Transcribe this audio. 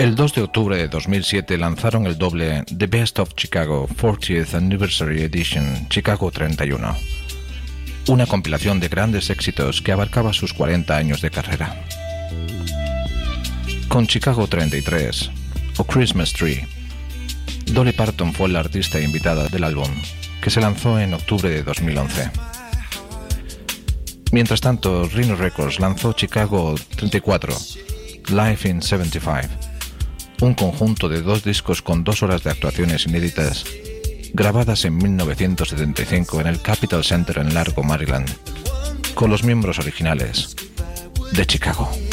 El 2 de octubre de 2007 lanzaron el doble The Best of Chicago 40th Anniversary Edition Chicago 31, una compilación de grandes éxitos que abarcaba sus 40 años de carrera. Con Chicago 33 o Christmas Tree, Dolly Parton fue la artista invitada del álbum, que se lanzó en octubre de 2011. Mientras tanto, Rhino Records lanzó Chicago 34, Live in 75, un conjunto de 2 discos con 2 horas de actuaciones inéditas, grabadas en 1975 en el Capitol Center en Largo, Maryland, con los miembros originales de Chicago.